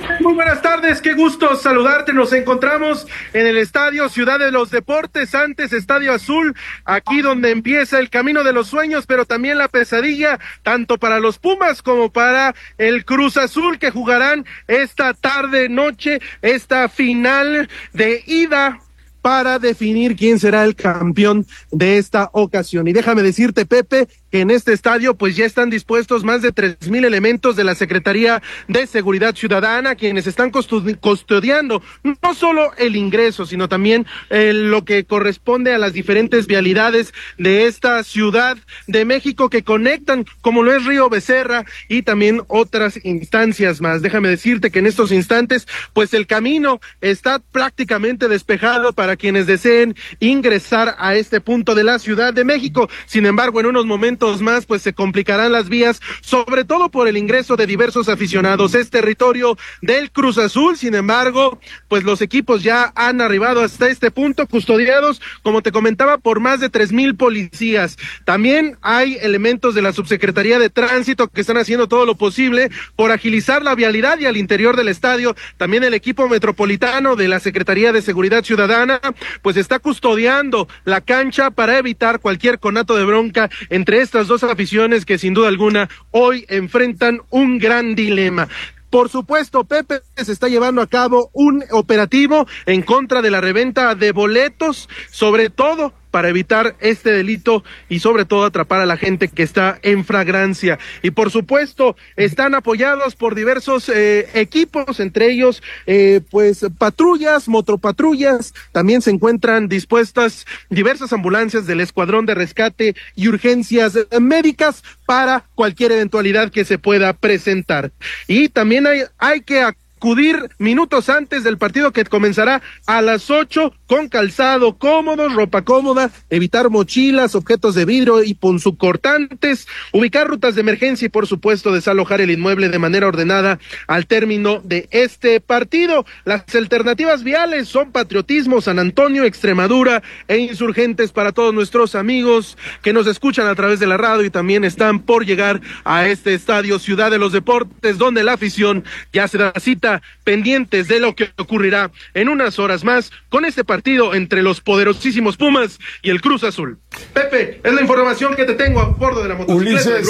Muy buenas tardes, qué gusto saludarte. Nos encontramos en el Estadio Ciudad de los Deportes, antes Estadio Azul, aquí donde empieza el camino de los sueños, pero también la pesadilla, tanto para los Pumas como para el Cruz Azul, que jugarán esta tarde, noche, esta final de ida para definir quién será el campeón de esta ocasión. Y déjame decirte, Pepe, que en este estadio pues ya están dispuestos más de 3,000 elementos de la Secretaría de Seguridad Ciudadana, quienes están custodiando no solo el ingreso, sino también lo que corresponde a las diferentes vialidades de esta Ciudad de México que conectan, como lo es Río Becerra y también otras instancias más. Déjame decirte que en estos instantes pues el camino está prácticamente despejado para quienes deseen ingresar a este punto de la Ciudad de México. Sin embargo, en unos momentos más pues se complicarán las vías, sobre todo por el ingreso de diversos aficionados. Es territorio del Cruz Azul, sin embargo, pues los equipos ya han arribado hasta este punto, custodiados, como te comentaba, por más de 3,000 policías. También hay elementos de la Subsecretaría de Tránsito que están haciendo todo lo posible por agilizar la vialidad y al interior del estadio. También el equipo metropolitano de la Secretaría de Seguridad Ciudadana pues está custodiando la cancha para evitar cualquier conato de bronca entre estas dos aficiones que sin duda alguna hoy enfrentan un gran dilema. Por supuesto, Pepe, se está llevando a cabo un operativo en contra de la reventa de boletos, sobre todo para evitar este delito y sobre todo atrapar a la gente que está en flagrancia. Y por supuesto, están apoyados por diversos equipos, entre ellos pues patrullas, motopatrullas, también se encuentran dispuestas diversas ambulancias del Escuadrón de Rescate y Urgencias Médicas para cualquier eventualidad que se pueda presentar. Y también hay que acudir minutos antes del partido que comenzará a las 8 con calzado cómodo, ropa cómoda, evitar mochilas, objetos de vidrio y punzocortantes, ubicar rutas de emergencia y por supuesto desalojar el inmueble de manera ordenada al término de este partido. Las alternativas viales son Patriotismo, San Antonio, Extremadura e Insurgentes para todos nuestros amigos que nos escuchan a través de la radio y también están por llegar a este estadio Ciudad de los Deportes, donde la afición ya se da cita, pendientes de lo que ocurrirá en unas horas más con este partido entre los poderosísimos Pumas y el Cruz Azul. Pepe, es la información que te tengo a bordo de la motocicleta del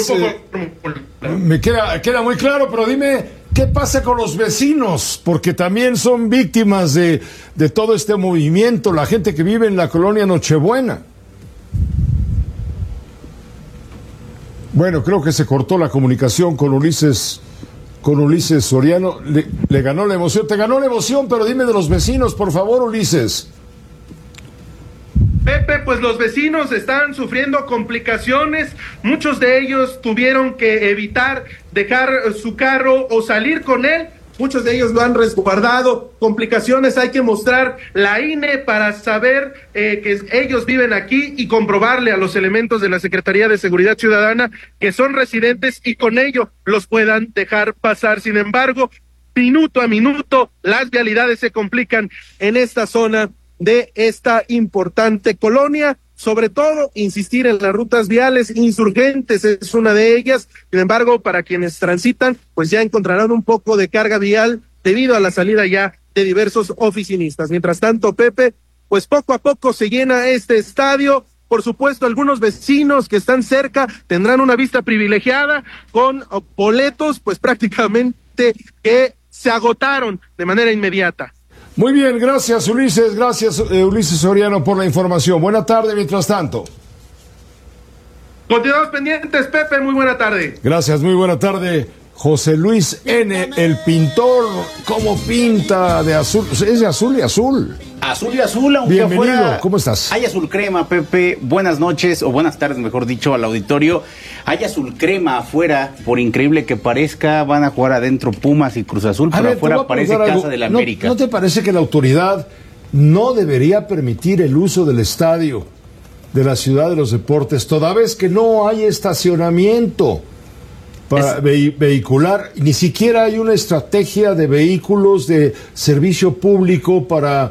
grupo. Me queda muy claro, pero dime, ¿qué pasa con los vecinos? Porque también son víctimas de todo este movimiento, la gente que vive en la colonia Nochebuena. Bueno, creo que se cortó la comunicación con Ulises Soriano. Le ganó la emoción. Te ganó la emoción, pero dime de los vecinos, por favor, Ulises. Pepe, pues los vecinos están sufriendo complicaciones. Muchos de ellos tuvieron que evitar dejar su carro o salir con él. Muchos de ellos lo han resguardado. Complicaciones, hay que mostrar la INE para saber que ellos viven aquí y comprobarle a los elementos de la Secretaría de Seguridad Ciudadana que son residentes y con ello los puedan dejar pasar. Sin embargo, minuto a minuto, las vialidades se complican en esta zona de esta importante colonia. Sobre todo, insistir en las rutas viales. Insurgentes es una de ellas. Sin embargo, para quienes transitan, pues ya encontrarán un poco de carga vial debido a la salida ya de diversos oficinistas. Mientras tanto, Pepe, pues poco a poco se llena este estadio. Por supuesto, algunos vecinos que están cerca tendrán una vista privilegiada con boletos, pues prácticamente que se agotaron de manera inmediata. Muy bien, gracias Ulises, Ulises Soriano por la información. Buena tarde mientras tanto. Continuamos pendientes, Pepe, muy buena tarde. Gracias, muy buena tarde. José Luis N., el pintor, ¿cómo pinta de azul? Es de azul y azul. Azul y azul, aunque bienvenido, afuera ¿cómo estás? Hay azul crema, Pepe. Buenas noches, o buenas tardes, mejor dicho, al auditorio. Hay azul crema afuera, por increíble que parezca, van a jugar adentro Pumas y Cruz Azul, pero afuera parece Casa de la América. ¿No te parece que la autoridad no debería permitir el uso del estadio de la Ciudad de los Deportes, toda vez que no hay estacionamiento para vehicular? Ni siquiera hay una estrategia de vehículos de servicio público para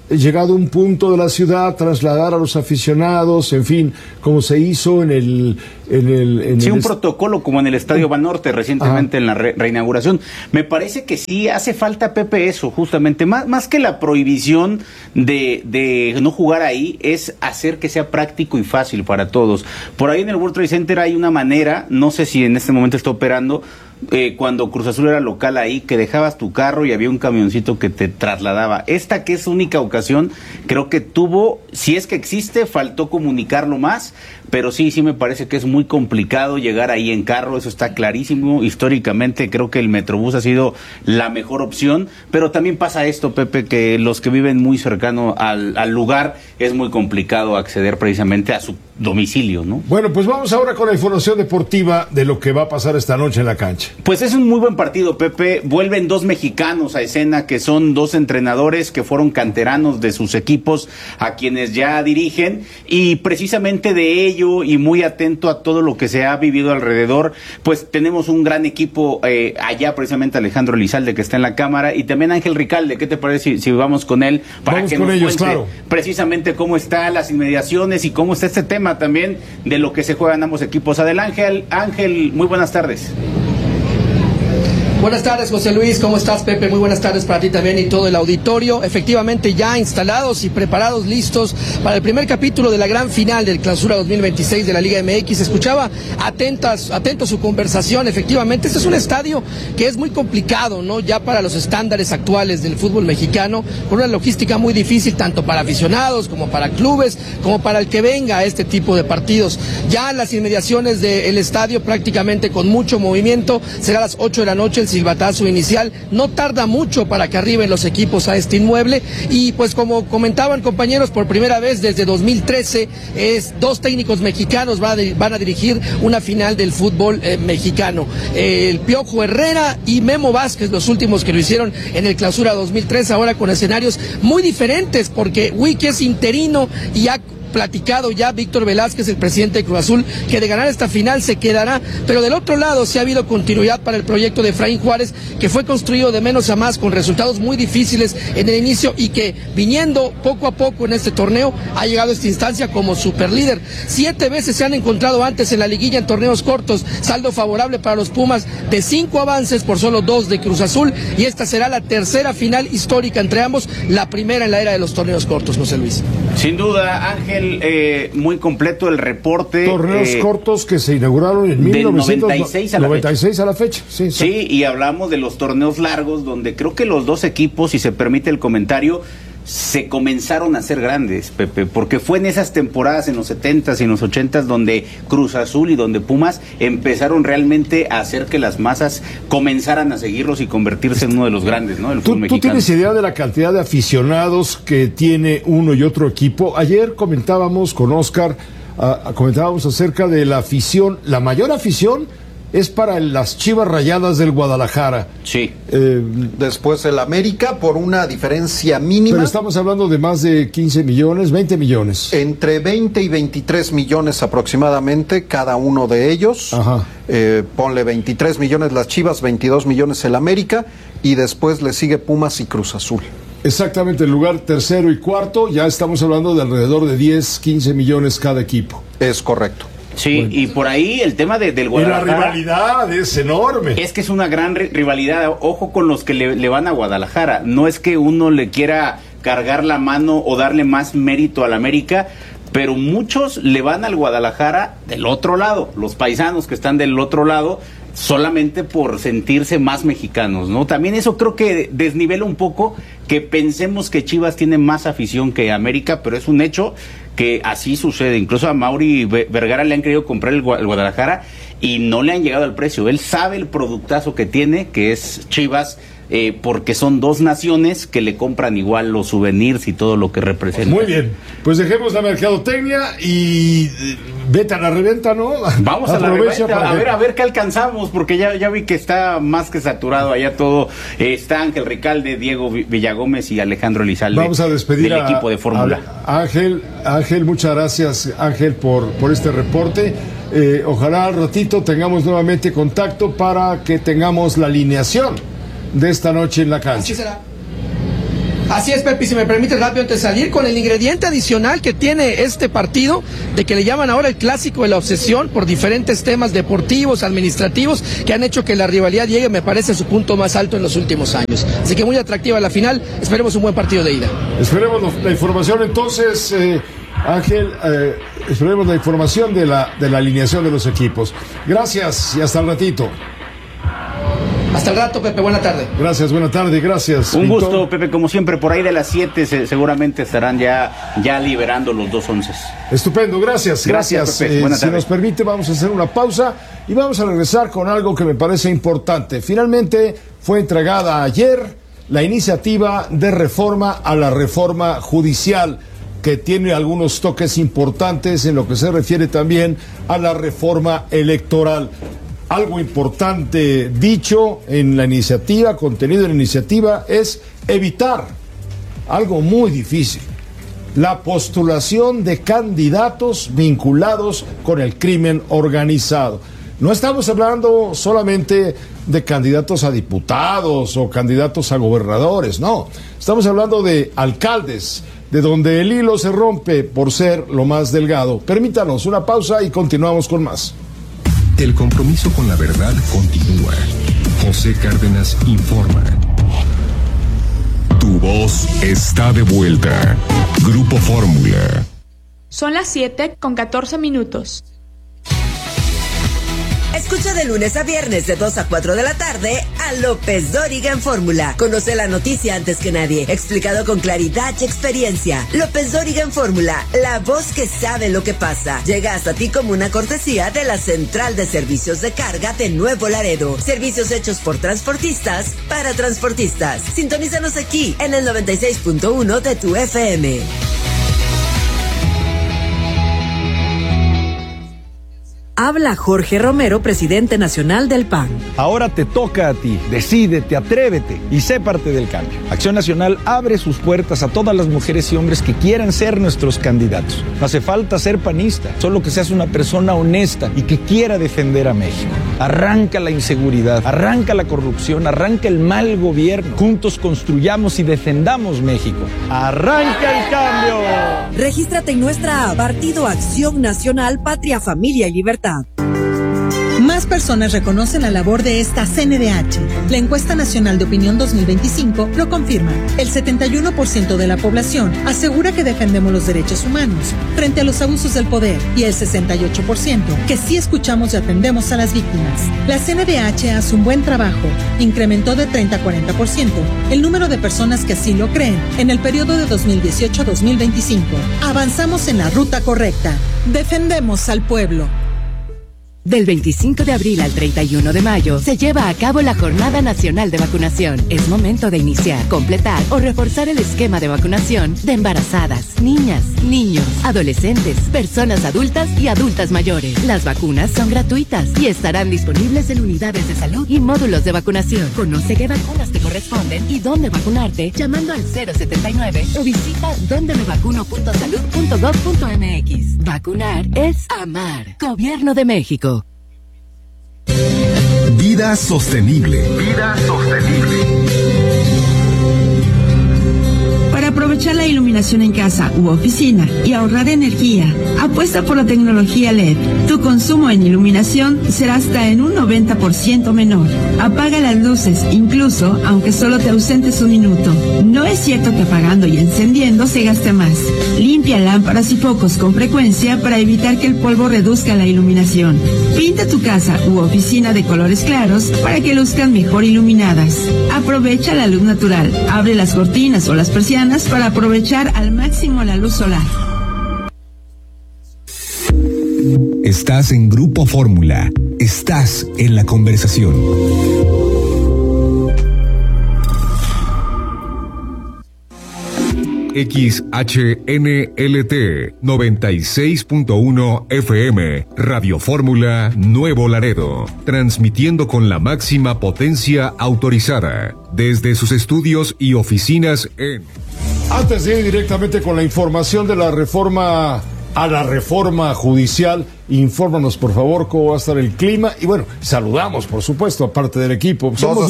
llegado un punto de la ciudad, trasladar a los aficionados, en fin, como se hizo en un protocolo como en el Estadio Banorte recientemente en la reinauguración. Me parece que sí hace falta, Pepe, eso, justamente, más que la prohibición de no jugar ahí, es hacer que sea práctico y fácil para todos. Por ahí en el World Trade Center hay una manera, no sé si en este momento está operando, cuando Cruz Azul era local ahí, que dejabas tu carro y había un camioncito que te trasladaba. Esta, que es única ocasión, creo que tuvo, si es que existe, faltó comunicarlo más, pero sí me parece que es muy complicado llegar ahí en carro, eso está clarísimo. Históricamente creo que el Metrobús ha sido la mejor opción, pero también pasa esto, Pepe, que los que viven muy cercano al lugar, es muy complicado acceder precisamente a su domicilio, ¿no? Bueno, pues vamos ahora con la información deportiva de lo que va a pasar esta noche en la cancha. Pues es un muy buen partido, Pepe. Vuelven dos mexicanos a escena, que son dos entrenadores que fueron canteranos de sus equipos, a quienes ya dirigen, y precisamente de ello, y muy atento a todo lo que se ha vivido alrededor, pues tenemos un gran equipo allá, precisamente Alejandro Elizalde, que está en la cámara, y también Ángel Ricalde. ¿Qué te parece si vamos con él para vamos que con nos ellos, cuente claro, precisamente cómo están las inmediaciones y cómo está este tema también de lo que se juegan ambos equipos? Adelante, Ángel, muy buenas tardes. Buenas tardes, José Luis, ¿cómo estás, Pepe? Muy buenas tardes para ti también y todo el auditorio. Efectivamente, ya instalados y preparados, listos para el primer capítulo de la gran final del Clausura 2026 de la Liga MX. Escuchaba atento su conversación. Efectivamente, este es un estadio que es muy complicado, ¿no? Ya para los estándares actuales del fútbol mexicano, con una logística muy difícil, tanto para aficionados, como para clubes, como para el que venga a este tipo de partidos. Ya las inmediaciones del estadio, prácticamente con mucho movimiento, será a las 8 de la noche el silbatazo inicial. No tarda mucho para que arriben los equipos a este inmueble, y pues como comentaban compañeros, por primera vez desde 2013 dos técnicos mexicanos van a dirigir una final del fútbol mexicano. El Piojo Herrera y Memo Vázquez, los últimos que lo hicieron en el Clausura 2003, ahora con escenarios muy diferentes, porque Wiki es interino y ha platicado ya Víctor Velázquez, el presidente de Cruz Azul, que de ganar esta final se quedará, pero del otro lado sí ha habido continuidad para el proyecto de Efraín Juárez, que fue construido de menos a más, con resultados muy difíciles en el inicio, y que viniendo poco a poco en este torneo ha llegado a esta instancia como superlíder. 7 veces se han encontrado antes en la liguilla en torneos cortos, saldo favorable para los Pumas de 5 avances por solo 2 de Cruz Azul, y esta será la tercera final histórica entre ambos, la primera en la era de los torneos cortos, José Luis. Sin duda, Ángel, muy completo el reporte. Torneos cortos que se inauguraron en 1996 a la fecha. Sí, y hablamos de los torneos largos, donde creo que los dos equipos, si se permite el comentario, se comenzaron a hacer grandes, Pepe, porque fue en esas temporadas, en los 70s y en los 80s, donde Cruz Azul y donde Pumas empezaron realmente a hacer que las masas comenzaran a seguirlos y convertirse en uno de los grandes, ¿no? Del fútbol mexicano. ¿Tú tienes idea de la cantidad de aficionados que tiene uno y otro equipo? Ayer comentábamos con Oscar, comentábamos acerca de la afición, la mayor afición es para las Chivas Rayadas del Guadalajara. Sí. Después el América, por una diferencia mínima. Pero estamos hablando de más de 15 millones, 20 millones. Entre 20 y 23 millones aproximadamente, cada uno de ellos. Ajá. Ponle 23 millones las Chivas, 22 millones el América, y después le sigue Pumas y Cruz Azul. Exactamente, el lugar tercero y cuarto, ya estamos hablando de alrededor de 10, 15 millones cada equipo. Es correcto. Sí, bueno. Y por ahí el tema del Guadalajara. Y la rivalidad es enorme. Es que es una gran rivalidad. Ojo con los que le van a Guadalajara. No es que uno le quiera cargar la mano o darle más mérito al América, pero muchos le van al Guadalajara del otro lado. Los paisanos que están del otro lado, solamente por sentirse más mexicanos, ¿no? También eso creo que desnivela un poco que pensemos que Chivas tiene más afición que América, pero es un hecho que así sucede. Incluso a Mauri Vergara le han querido comprar el Guadalajara y no le han llegado al precio. Él sabe el productazo que tiene, que es Chivas, porque son dos naciones que le compran igual los souvenirs y todo lo que representa. Muy bien, pues dejemos la mercadotecnia y vete a la reventa, ¿no? Vamos a la reventa, a ver qué alcanzamos, porque ya vi que está más que saturado allá todo. Está Ángel Ricalde, Diego Villagómez y Alejandro Elizalde. Vamos a despedir del equipo de Fórmula. Ángel, muchas gracias, Ángel, por este reporte. Ojalá al ratito tengamos nuevamente contacto para que tengamos la alineación de esta noche en la cancha. Así será. Así es, Pepe, si me permite rápido antes de salir, con el ingrediente adicional que tiene este partido, de que le llaman ahora el clásico de la obsesión por diferentes temas deportivos, administrativos, que han hecho que la rivalidad llegue, me parece, a su punto más alto en los últimos años. Así que muy atractiva la final, esperemos un buen partido de ida. Esperemos la información entonces, Ángel, esperemos la información de la alineación de los equipos. Gracias y hasta el ratito. Hasta el rato, Pepe, buena tarde. Gracias, buena tarde, gracias. Un gusto, Pepe, como siempre, por ahí de las 7 seguramente estarán ya liberando los 2 onces. Estupendo, gracias. Pepe, buena tarde. Si nos permite, vamos a hacer una pausa y vamos a regresar con algo que me parece importante. Finalmente fue entregada ayer la iniciativa de reforma a la reforma judicial, que tiene algunos toques importantes en lo que se refiere también a la reforma electoral. Algo importante dicho en la iniciativa, contenido en la iniciativa, es evitar algo muy difícil: la postulación de candidatos vinculados con el crimen organizado. No estamos hablando solamente de candidatos a diputados o candidatos a gobernadores, no. Estamos hablando de alcaldes, de donde el hilo se rompe por ser lo más delgado. Permítanos una pausa y continuamos con más. El compromiso con la verdad continúa. José Cárdenas informa. Tu voz está de vuelta. Grupo Fórmula. Son las 7:14. Escucha de lunes a viernes de 2 a 4 de la tarde a López Dóriga en Fórmula. Conoce la noticia antes que nadie, explicado con claridad y experiencia. López Dóriga en Fórmula, la voz que sabe lo que pasa. Llega hasta ti como una cortesía de la Central de Servicios de Carga de Nuevo Laredo. Servicios hechos por transportistas para transportistas. Sintonízanos aquí en el 96.1 de tu FM. Habla Jorge Romero, presidente nacional del PAN. Ahora te toca a ti. Decídete, atrévete y sé parte del cambio. Acción Nacional abre sus puertas a todas las mujeres y hombres que quieran ser nuestros candidatos. No hace falta ser panista, solo que seas una persona honesta y que quiera defender a México. Arranca la inseguridad, arranca la corrupción, arranca el mal gobierno. Juntos construyamos y defendamos México. ¡Arranca el cambio! Regístrate en nuestra app Partido Acción Nacional, Patria, Familia y Libertad. Más personas reconocen la labor de esta CNDH. La encuesta nacional de opinión 2025 lo confirma. El 71% de la población asegura que defendemos los derechos humanos frente a los abusos del poder y el 68% que sí escuchamos y atendemos a las víctimas. La CNDH hace un buen trabajo. Incrementó de 30 a 40% el número de personas que así lo creen en el periodo de 2018 a 2025. Avanzamos en la ruta correcta. Defendemos al pueblo. Del 25 de abril al 31 de mayo se lleva a cabo la Jornada Nacional de Vacunación. Es momento de iniciar, completar o reforzar el esquema de vacunación de embarazadas, niñas, niños, adolescentes, personas adultas y adultas mayores. Las vacunas son gratuitas y estarán disponibles en unidades de salud y módulos de vacunación. Conoce qué vacunas te corresponden y dónde vacunarte llamando al 079 o visita dondemevacuno.salud.gov.mx. Vacunar es amar. Gobierno de México. Vida sostenible. Vida sostenible. Para aprovechar la iluminación en casa u oficina y ahorrar energía, apuesta por la tecnología LED. Tu consumo en iluminación será hasta en un 90% menor. Apaga las luces, incluso aunque solo te ausentes un minuto. No es cierto que apagando y encendiendo se gaste más. Limpia lámparas y focos con frecuencia para evitar que el polvo reduzca la iluminación. Pinta tu casa u oficina de colores claros para que luzcan mejor iluminadas. Aprovecha la luz natural. Abre las cortinas o las persianas para aprovechar al máximo la luz solar. Estás en Grupo Fórmula. Estás en la conversación. XHNLT 96.1 FM, Radio Fórmula Nuevo Laredo, transmitiendo con la máxima potencia autorizada desde sus estudios y oficinas en... Antes de ir directamente con la información de la reforma a la reforma judicial, Infórmanos, por favor, cómo va a estar el clima. Y bueno, saludamos, por supuesto, aparte del equipo.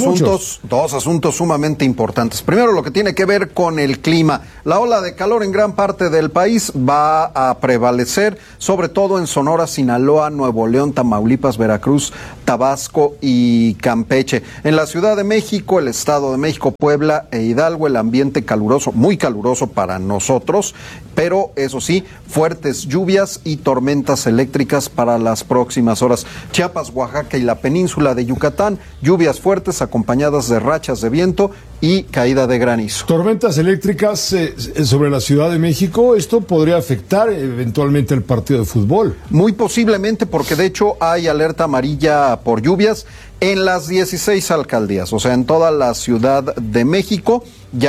Dos asuntos sumamente importantes. Primero, lo que tiene que ver con el clima. La ola de calor en gran parte del país va a prevalecer, sobre todo en Sonora, Sinaloa, Nuevo León, Tamaulipas, Veracruz, Tabasco y Campeche. En la Ciudad de México, el Estado de México, Puebla e Hidalgo, el ambiente caluroso, muy caluroso para nosotros, pero eso sí, fuertes lluvias y tormentas eléctricas para las próximas horas. Chiapas, Oaxaca y la península de Yucatán, lluvias fuertes acompañadas de rachas de viento y caída de granizo. Tormentas eléctricas sobre la Ciudad de México. ¿Esto podría afectar eventualmente el partido de fútbol? Muy posiblemente, porque de hecho hay alerta amarilla por lluvias en las 16 alcaldías, o sea, en toda la Ciudad de México.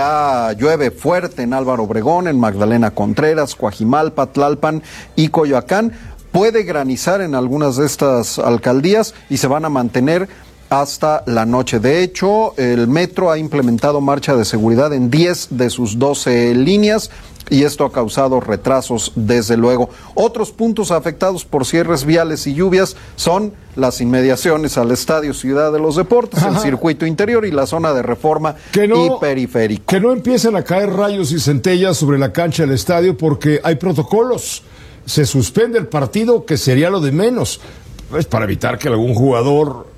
Ya llueve fuerte en Álvaro Obregón, en Magdalena Contreras, Coajimalpa, Tlalpan y Coyoacán. Puede granizar en algunas de estas alcaldías y se van a mantener hasta la noche. De hecho, el metro ha implementado marcha de seguridad en 10 de sus 12 líneas y esto ha causado retrasos, desde luego. Otros puntos afectados por cierres viales y lluvias son las inmediaciones al Estadio Ciudad de los Deportes, el circuito interior y la zona de Reforma y Periférico. Que no empiecen a caer rayos y centellas sobre la cancha del estadio porque hay protocolos. Se suspende el partido, que sería lo de menos. Es para evitar que algún jugador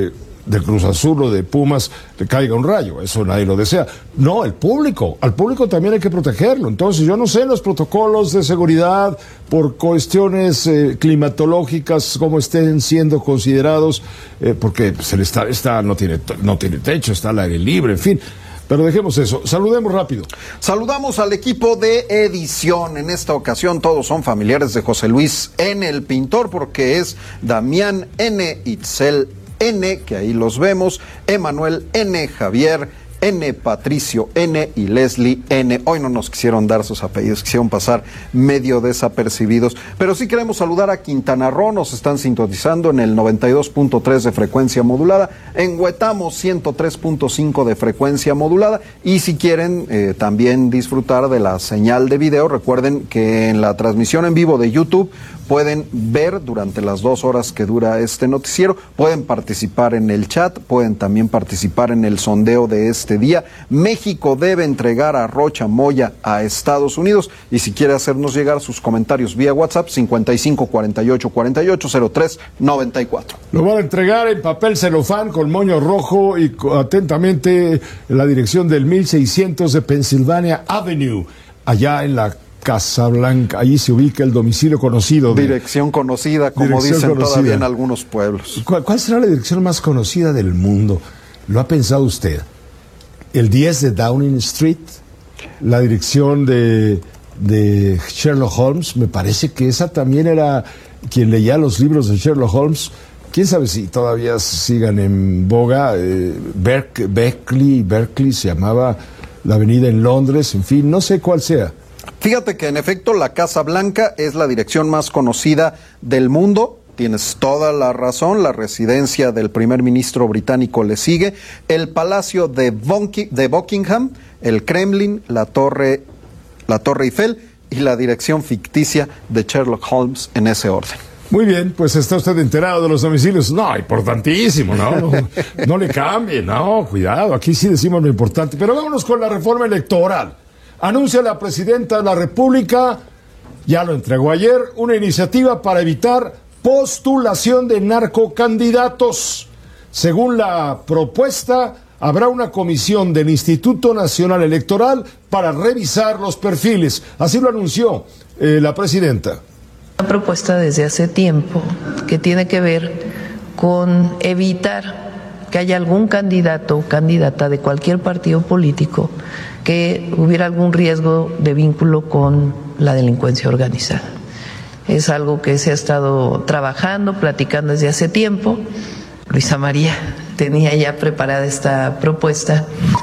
de Cruz Azul o de Pumas le caiga un rayo. Eso nadie lo desea. No, al público también hay que protegerlo. Entonces yo no sé los protocolos de seguridad por cuestiones climatológicas, cómo estén siendo considerados, porque pues, el estadio no tiene techo, está al aire libre, en fin. Pero dejemos eso. Saludemos rápido. Saludamos al equipo de edición. En esta ocasión todos son familiares de José Luis N., el pintor, porque es Damián N., Itzel N., que ahí los vemos, Emanuel N., Javier N., Patricio N. y Leslie N. Hoy no nos quisieron dar sus apellidos, quisieron pasar medio desapercibidos, pero sí queremos saludar a Quintana Roo. Nos están sintonizando en el 92.3 de frecuencia modulada, en Huetamo 103.5 de frecuencia modulada, y si quieren también disfrutar de la señal de video, recuerden que en la transmisión en vivo de YouTube pueden ver durante las 2 horas que dura este noticiero, pueden participar en el chat, pueden también participar en el sondeo de este día. México debe entregar a Rocha Moya a Estados Unidos, y si quiere hacernos llegar sus comentarios vía WhatsApp, 55 48 48 03 94. Lo van a entregar en papel celofán con moño rojo y atentamente la dirección del 1600 de Pennsylvania Avenue, allá en la Casablanca. Allí se ubica el domicilio conocido. Dirección conocida, como dicen todavía en algunos pueblos. ¿Cuál será la dirección más conocida del mundo? ¿Lo ha pensado usted? ¿El 10 de Downing Street? ¿La dirección de Sherlock Holmes? Me parece que esa también era quien leía los libros de Sherlock Holmes. ¿Quién sabe si todavía sigan en boga? Berkeley se llamaba la avenida en Londres. En fin, no sé cuál sea. Fíjate que en efecto la Casa Blanca es la dirección más conocida del mundo. Tienes toda la razón, la residencia del primer ministro británico le sigue, el Palacio de Buckingham, el Kremlin, la Torre Eiffel y la dirección ficticia de Sherlock Holmes, en ese orden. Muy bien, pues está usted enterado de los domicilios. No, importantísimo, no le cambie, cuidado, aquí sí decimos lo importante. Pero vámonos con la reforma electoral. Anuncia la presidenta de la República, ya lo entregó ayer, una iniciativa para evitar postulación de narcocandidatos. Según la propuesta, habrá una comisión del Instituto Nacional Electoral para revisar los perfiles. Así lo anunció la presidenta. Una propuesta desde hace tiempo que tiene que ver con evitar que haya algún candidato o candidata de cualquier partido político que hubiera algún riesgo de vínculo con la delincuencia organizada. Es algo que se ha estado trabajando, platicando desde hace tiempo. Luisa María tenía ya preparada esta propuesta.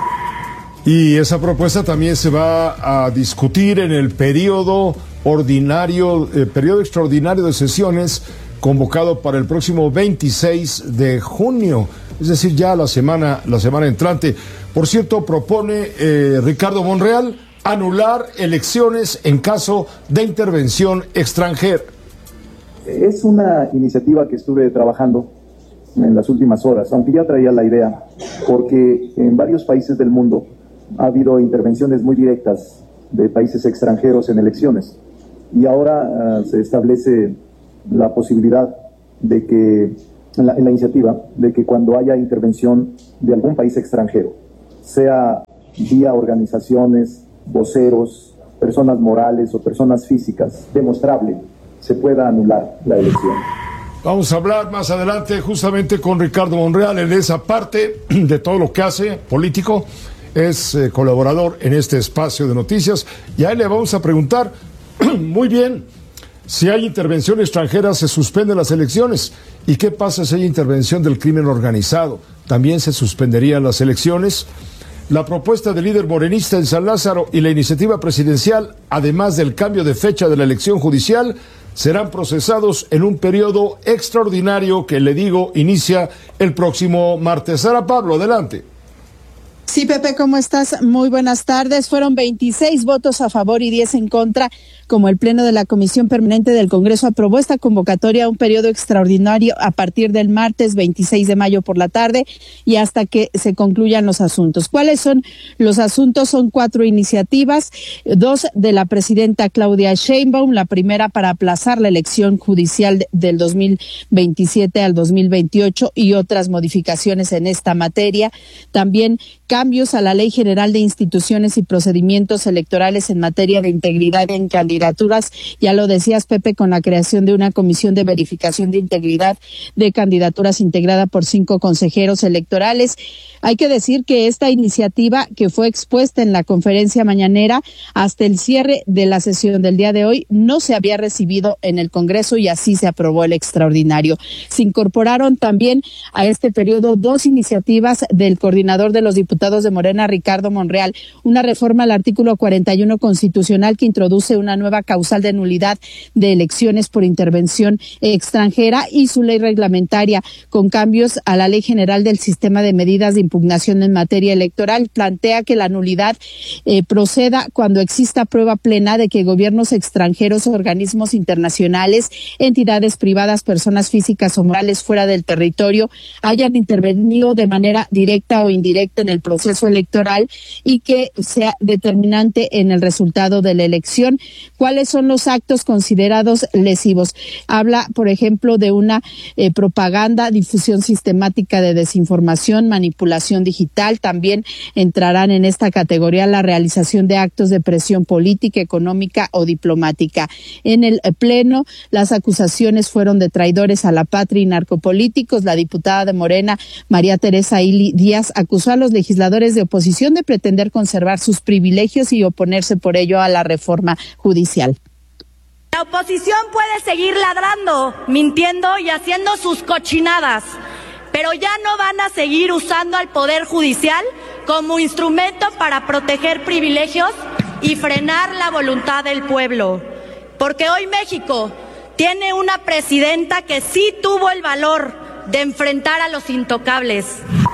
Y esa propuesta también se va a discutir en el periodo extraordinario de sesiones convocado para el próximo 26 de junio, es decir, ya la semana entrante. Por cierto, propone Ricardo Monreal anular elecciones en caso de intervención extranjera. Es una iniciativa que estuve trabajando en las últimas horas, aunque ya traía la idea, porque en varios países del mundo ha habido intervenciones muy directas de países extranjeros en elecciones, y ahora se establece la posibilidad de que, en la iniciativa, de que cuando haya intervención de algún país extranjero, sea vía organizaciones, voceros, personas morales o personas físicas, demostrable, se pueda anular la elección. Vamos a hablar más adelante justamente con Ricardo Monreal en esa parte de todo lo que hace político. Es colaborador en este espacio de noticias y a él le vamos a preguntar, muy bien, si hay intervención extranjera se suspenden las elecciones. ¿Y qué pasa si hay intervención del crimen organizado? ¿También se suspenderían las elecciones? La propuesta del líder morenista en San Lázaro y la iniciativa presidencial, además del cambio de fecha de la elección judicial, serán procesados en un periodo extraordinario que, le digo, inicia el próximo martes. Sara Pablo, adelante. Sí, Pepe, ¿cómo estás? Muy buenas tardes. Fueron 26 votos a favor y 10 en contra, como el Pleno de la Comisión Permanente del Congreso aprobó esta convocatoria a un periodo extraordinario a partir del martes 26 de mayo por la tarde y hasta que se concluyan los asuntos. ¿Cuáles son los asuntos? Son 4 iniciativas, 2 de la presidenta Claudia Sheinbaum, la primera para aplazar la elección judicial del 2027 al 2028 y otras modificaciones en esta materia. También cambios a la Ley General de Instituciones y Procedimientos Electorales en materia de integridad en candidaturas. Ya lo decías, Pepe, con la creación de una comisión de verificación de integridad de candidaturas integrada por 5 consejeros electorales. Hay que decir que esta iniciativa, que fue expuesta en la conferencia mañanera, hasta el cierre de la sesión del día de hoy, no se había recibido en el Congreso y así se aprobó el extraordinario. Se incorporaron también a este periodo 2 iniciativas del coordinador de los diputados de Morena, Ricardo Monreal, una reforma al artículo 41 constitucional que introduce una nueva causal de nulidad de elecciones por intervención extranjera y su ley reglamentaria con cambios a la Ley General del Sistema de Medidas de Impugnación en materia electoral. Plantea que la nulidad proceda cuando exista prueba plena de que gobiernos extranjeros, organismos internacionales, entidades privadas, personas físicas o morales fuera del territorio hayan intervenido de manera directa o indirecta en el proceso electoral y que sea determinante en el resultado de la elección. ¿Cuáles son los actos considerados lesivos? Habla, por ejemplo, de una propaganda, difusión sistemática de desinformación, manipulación digital. También entrarán en esta categoría la realización de actos de presión política, económica o diplomática. En el Pleno, las acusaciones fueron de traidores a la patria y narcopolíticos. La diputada de Morena, María Teresa Ili Díaz, acusó a los legisladores de oposición de pretender conservar sus privilegios y oponerse por ello a la reforma judicial. La oposición puede seguir ladrando, mintiendo y haciendo sus cochinadas, pero ya no van a seguir usando al Poder Judicial como instrumento para proteger privilegios y frenar la voluntad del pueblo. Porque hoy México tiene una presidenta que sí tuvo el valor de enfrentar a los intocables.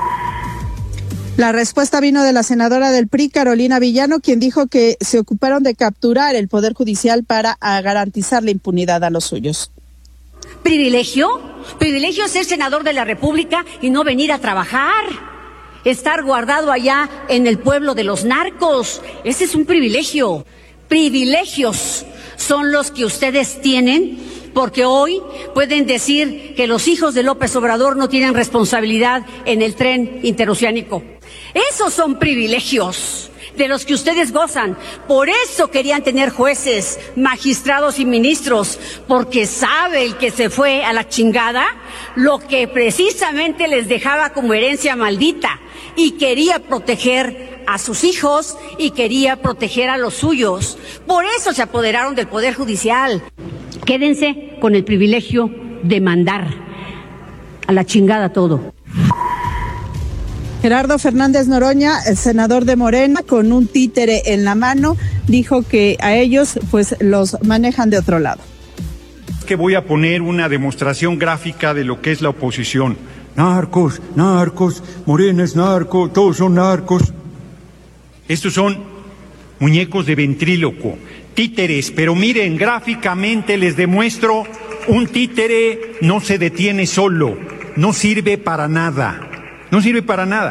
La respuesta vino de la senadora del PRI, Carolina Villano, quien dijo que se ocuparon de capturar el Poder Judicial para garantizar la impunidad a los suyos. ¿Privilegio? Privilegio es ser senador de la República y no venir a trabajar. Estar guardado allá en el pueblo de los narcos. Ese es un privilegio. Privilegios son los que ustedes tienen porque hoy pueden decir que los hijos de López Obrador no tienen responsabilidad en el tren interoceánico. Esos son privilegios de los que ustedes gozan. Por eso querían tener jueces, magistrados y ministros, porque sabe el que se fue a la chingada lo que precisamente les dejaba como herencia maldita y quería proteger a sus hijos y quería proteger a los suyos. Por eso se apoderaron del Poder Judicial. Quédense con el privilegio de mandar a la chingada todo. Gerardo Fernández Noroña, el senador de Morena, con un títere en la mano, dijo que a ellos pues los manejan de otro lado. Que voy a poner una demostración gráfica de lo que es la oposición. Narcos, narcos, Morena es narco, todos son narcos. Estos son muñecos de ventríloco, títeres, pero miren, gráficamente les demuestro un títere no se detiene solo, no sirve para nada, sirve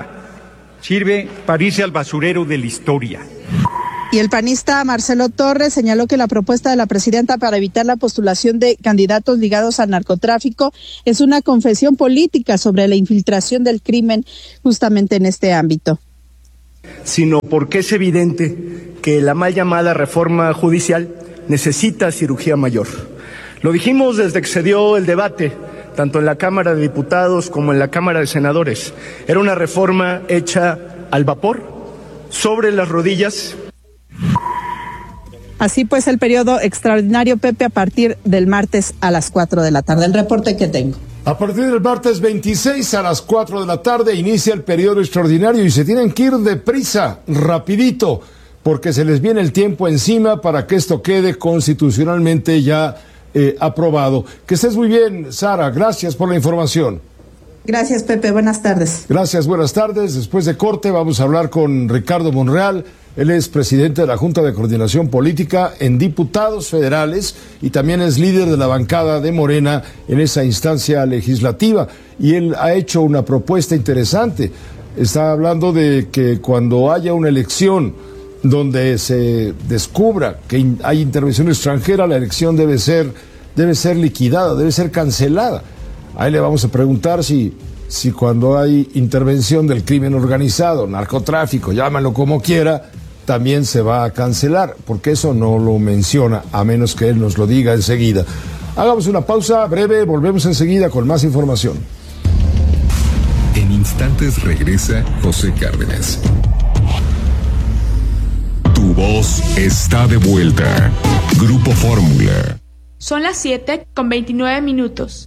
para irse al basurero de la historia. Y el panista Marcelo Torres señaló que la propuesta de la presidenta para evitar la postulación de candidatos ligados al narcotráfico es una confesión política sobre la infiltración del crimen justamente en este ámbito. Sino porque es evidente que la mal llamada reforma judicial necesita cirugía mayor. Lo dijimos desde que se dio el debate, tanto en la Cámara de Diputados como en la Cámara de Senadores. Era una reforma hecha al vapor, sobre las rodillas. Así pues, el periodo extraordinario, Pepe, a partir del martes a las 4 de la tarde. El reporte que tengo. A partir del martes 26 a las 4 de la tarde inicia el periodo extraordinario y se tienen que ir deprisa, rapidito, porque se les viene el tiempo encima para que esto quede constitucionalmente ya aprobado. Que estés muy bien, Sara. Gracias por la información. Gracias, Pepe. Buenas tardes. Gracias, buenas tardes. Después de corte vamos a hablar con Ricardo Monreal. Él es presidente de la Junta de Coordinación Política en Diputados Federales y también es líder de la bancada de Morena en esa instancia legislativa. Y él ha hecho una propuesta interesante. Está hablando de que cuando haya una elección donde se descubra que hay intervención extranjera, la elección debe ser liquidada, debe ser cancelada. Ahí le vamos a preguntar si cuando hay intervención del crimen organizado, narcotráfico, llámalo como quiera, también se va a cancelar, porque eso no lo menciona, a menos que él nos lo diga enseguida. Hagamos una pausa breve, volvemos enseguida con más información. En instantes regresa José Cárdenas. Tu voz está de vuelta. Grupo Fórmula. Son las 7:29.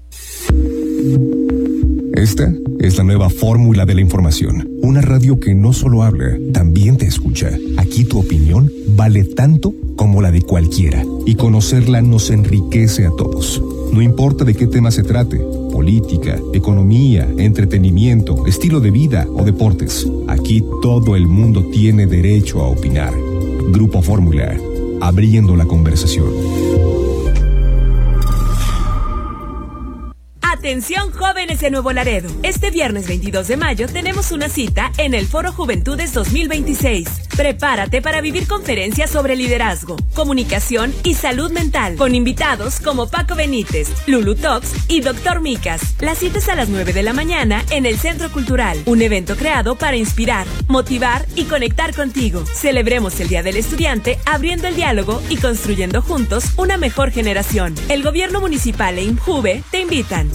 Esta es la nueva fórmula de la información. Una radio que no solo habla, también te escucha. Aquí tu opinión vale tanto como la de cualquiera. Y conocerla nos enriquece a todos. No importa de qué tema se trate. Política, economía, entretenimiento, estilo de vida o deportes. Aquí todo el mundo tiene derecho a opinar. Grupo Fórmula. Abriendo la conversación. Atención jóvenes de Nuevo Laredo. Este viernes 22 de mayo tenemos una cita en el Foro Juventudes 2026. Prepárate para vivir conferencias sobre liderazgo, comunicación y salud mental, con invitados como Paco Benítez, Lulu Tox y Dr. Micas. La cita es a las 9 de la mañana en el Centro Cultural, un evento creado para inspirar, motivar y conectar contigo. Celebremos el Día del Estudiante abriendo el diálogo y construyendo juntos una mejor generación. El Gobierno Municipal e INJUVE te invitan.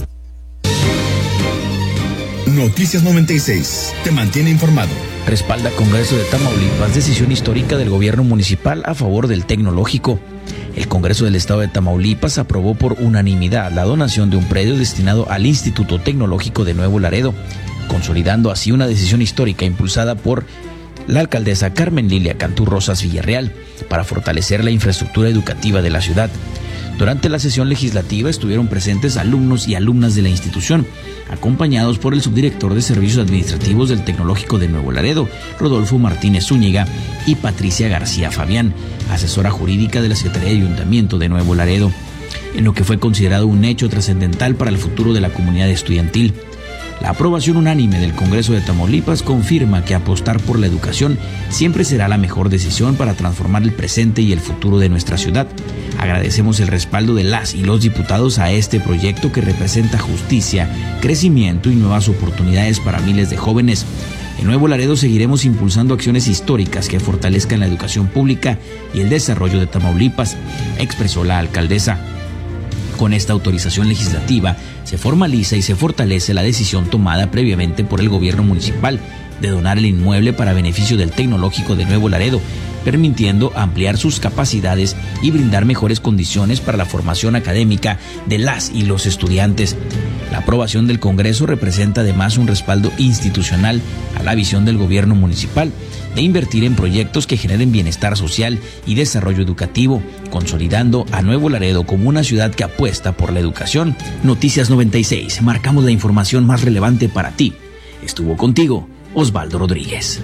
Noticias 96. Te mantiene informado. Respalda Congreso de Tamaulipas decisión histórica del gobierno municipal a favor del tecnológico. El Congreso del Estado de Tamaulipas aprobó por unanimidad la donación de un predio destinado al Instituto Tecnológico de Nuevo Laredo, consolidando así una decisión histórica impulsada por la alcaldesa Carmen Lilia Cantú Rosas Villarreal para fortalecer la infraestructura educativa de la ciudad. Durante la sesión legislativa estuvieron presentes alumnos y alumnas de la institución, acompañados por el subdirector de Servicios Administrativos del Tecnológico de Nuevo Laredo, Rodolfo Martínez Zúñiga, y Patricia García Fabián, asesora jurídica de la Secretaría de Ayuntamiento de Nuevo Laredo, en lo que fue considerado un hecho trascendental para el futuro de la comunidad estudiantil. La aprobación unánime del Congreso de Tamaulipas confirma que apostar por la educación siempre será la mejor decisión para transformar el presente y el futuro de nuestra ciudad. Agradecemos el respaldo de las y los diputados a este proyecto que representa justicia, crecimiento y nuevas oportunidades para miles de jóvenes. En Nuevo Laredo seguiremos impulsando acciones históricas que fortalezcan la educación pública y el desarrollo de Tamaulipas, expresó la alcaldesa. Con esta autorización legislativa se formaliza y se fortalece la decisión tomada previamente por el gobierno municipal de donar el inmueble para beneficio del Tecnológico de Nuevo Laredo, permitiendo ampliar sus capacidades y brindar mejores condiciones para la formación académica de las y los estudiantes. La aprobación del Congreso representa además un respaldo institucional a la visión del gobierno municipal de invertir en proyectos que generen bienestar social y desarrollo educativo, consolidando a Nuevo Laredo como una ciudad que apuesta por la educación. Noticias 96, marcamos la información más relevante para ti. Estuvo contigo Osvaldo Rodríguez.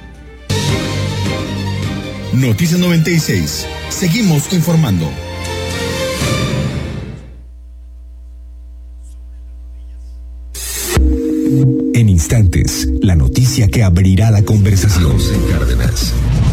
Noticias 96. Seguimos informando. instantes, la noticia que abrirá la conversación. José Cárdenas.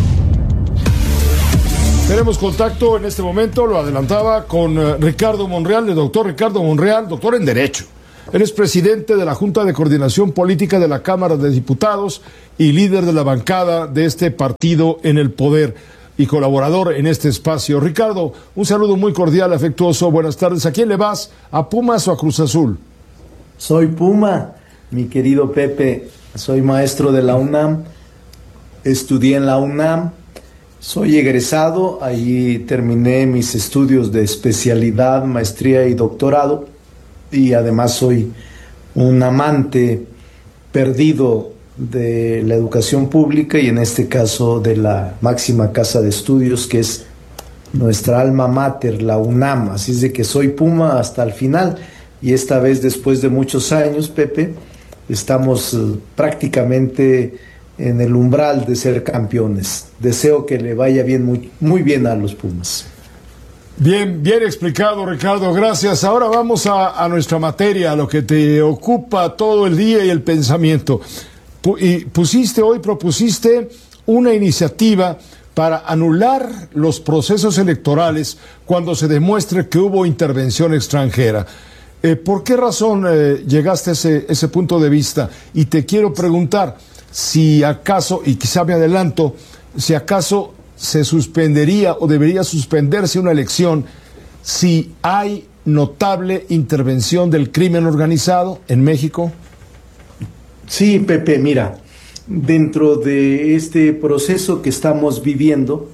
Tenemos contacto en este momento, lo adelantaba, con Ricardo Monreal, el doctor Ricardo Monreal, doctor en Derecho. Él es presidente de la Junta de Coordinación Política de la Cámara de Diputados y líder de la bancada de este partido en el poder y colaborador en este espacio. Ricardo, un saludo muy cordial, afectuoso. Buenas tardes. ¿A quién le vas? ¿A Pumas o a Cruz Azul? Soy Puma, mi querido Pepe. Soy maestro de la UNAM. Estudié en la UNAM. Soy egresado. Allí terminé mis estudios de especialidad, maestría y doctorado. Y además soy un amante perdido de la educación pública y en este caso de la máxima casa de estudios que es nuestra alma mater, la UNAM. Así es de que soy Puma hasta el final y esta vez después de muchos años, Pepe, estamos prácticamente en el umbral de ser campeones. Deseo que le vaya bien, muy bien a los Pumas. Bien explicado, Ricardo, gracias. Ahora vamos a nuestra materia, a lo que te ocupa todo el día y el pensamiento. Y propusiste una iniciativa para anular los procesos electorales cuando se demuestre que hubo intervención extranjera. ¿Por qué razón llegaste a ese punto de vista? Y te quiero preguntar si acaso, y quizá me adelanto, si acaso se suspendería o debería suspenderse una elección si hay notable intervención del crimen organizado en México. Sí, Pepe, mira, dentro de este proceso que estamos viviendo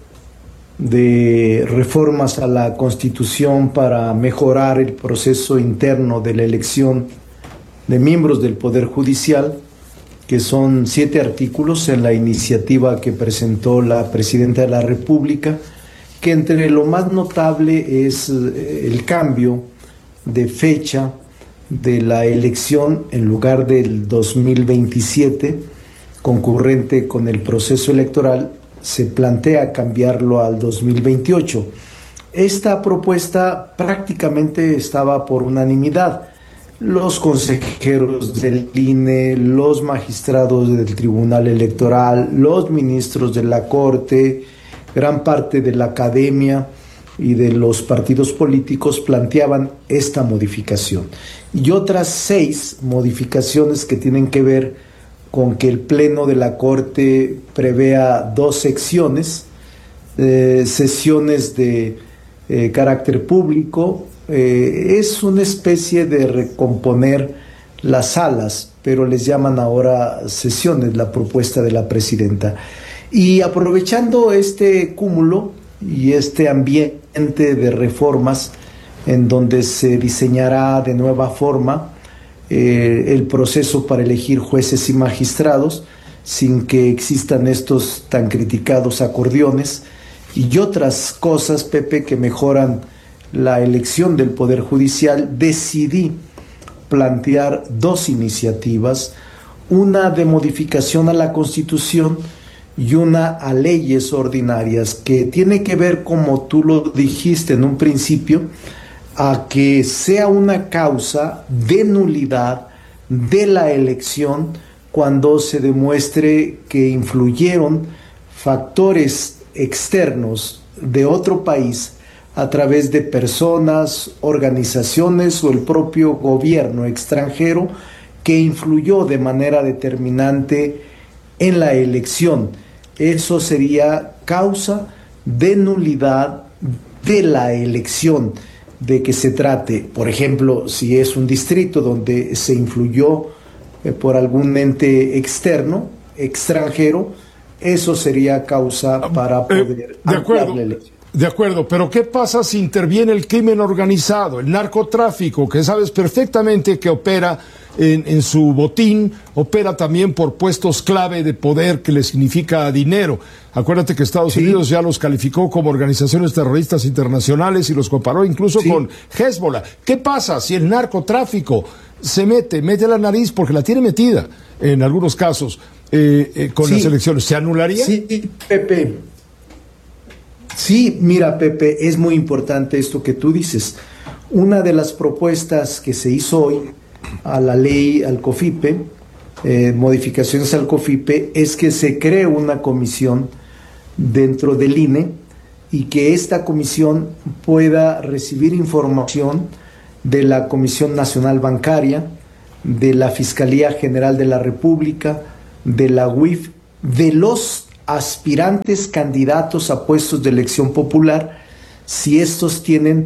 de reformas a la Constitución para mejorar el proceso interno de la elección de miembros del Poder Judicial, que son 7 artículos en la iniciativa que presentó la Presidenta de la República, que entre lo más notable es el cambio de fecha de la elección en lugar del 2027, concurrente con el proceso electoral, se plantea cambiarlo al 2028. Esta propuesta prácticamente estaba por unanimidad. Los consejeros del INE, los magistrados del Tribunal Electoral, los ministros de la Corte, gran parte de la academia y de los partidos políticos planteaban esta modificación. Y otras 6 modificaciones que tienen que ver con que el Pleno de la Corte prevea 2 secciones, sesiones de carácter público. Es una especie de recomponer las salas, pero les llaman ahora sesiones, la propuesta de la Presidenta. Y aprovechando este cúmulo y este ambiente de reformas en donde se diseñará de nueva forma el proceso para elegir jueces y magistrados sin que existan estos tan criticados acordeones y otras cosas, Pepe, que mejoran la elección del Poder Judicial, decidí plantear 2 iniciativas, una de modificación a la Constitución y una a leyes ordinarias, que tiene que ver, como tú lo dijiste en un principio, a que sea una causa de nulidad de la elección cuando se demuestre que influyeron factores externos de otro país a través de personas, organizaciones o el propio gobierno extranjero que influyó de manera determinante en la elección. Eso sería causa de nulidad de la elección, de que se trate, por ejemplo, si es un distrito donde se influyó por algún ente externo, extranjero, eso sería causa para poder anular la elección. De acuerdo, pero ¿qué pasa si interviene el crimen organizado, el narcotráfico, que sabes perfectamente que opera en su botín, opera también por puestos clave de poder que le significa dinero? Acuérdate que Estados Unidos ya los calificó como organizaciones terroristas internacionales y los comparó incluso con Hezbollah. ¿Qué pasa si el narcotráfico se mete la nariz, porque la tiene metida en algunos casos, con las elecciones? ¿Se anularía? Sí, Pepe. Sí, mira, Pepe, es muy importante esto que tú dices. Una de las propuestas que se hizo hoy a la ley, al COFIPE, modificaciones al COFIPE es que se cree una comisión dentro del INE y que esta comisión pueda recibir información de la Comisión Nacional Bancaria, de la Fiscalía General de la República, de la UIF, de los aspirantes candidatos a puestos de elección popular, si estos tienen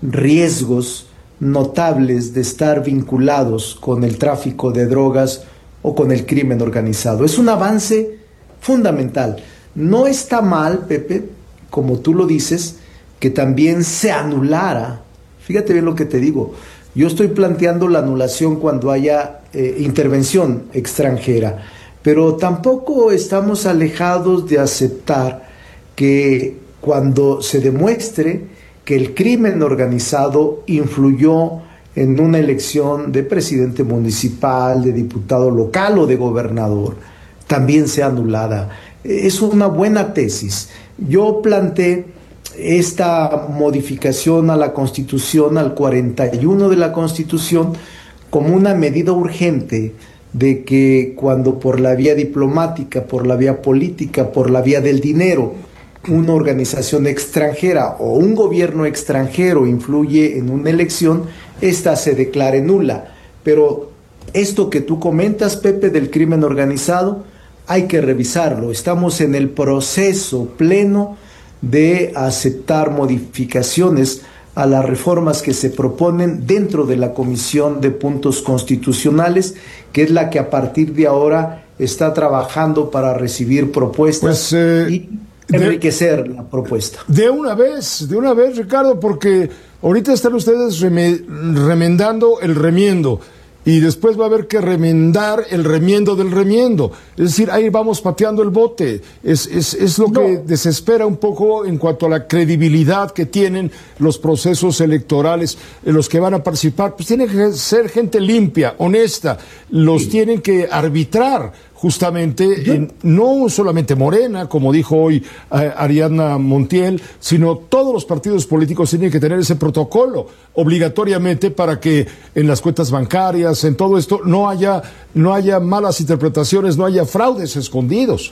riesgos notables de estar vinculados con el tráfico de drogas o con el crimen organizado. Es un avance fundamental. No está mal, Pepe, como tú lo dices, que también se anulara. Fíjate bien lo que te digo. Yo estoy planteando la anulación cuando haya intervención extranjera, pero tampoco estamos alejados de aceptar que cuando se demuestre que el crimen organizado influyó en una elección de presidente municipal, de diputado local o de gobernador, también sea anulada. Es una buena tesis. Yo planteé esta modificación a la Constitución, al 41 de la Constitución, como una medida urgente de que cuando por la vía diplomática, por la vía política, por la vía del dinero, una organización extranjera o un gobierno extranjero influye en una elección, ésta se declare nula. Pero esto que tú comentas, Pepe, del crimen organizado, hay que revisarlo. Estamos en el proceso pleno de aceptar modificaciones a las reformas que se proponen dentro de la Comisión de Puntos Constitucionales, que es la que a partir de ahora está trabajando para recibir propuestas y enriquecer la propuesta. De una vez, Ricardo, porque ahorita están ustedes remendando el remiendo y después va a haber que remendar el remiendo del remiendo. Es decir, ahí vamos pateando el bote. Es lo que desespera un poco en cuanto a la credibilidad que tienen los procesos electorales en los que van a participar. Pues tiene que ser gente limpia, honesta, los tienen que arbitrar. Justamente, no solamente Morena, como dijo hoy Ariadna Montiel, sino todos los partidos políticos tienen que tener ese protocolo obligatoriamente para que en las cuentas bancarias, en todo esto, no haya malas interpretaciones, no haya fraudes escondidos.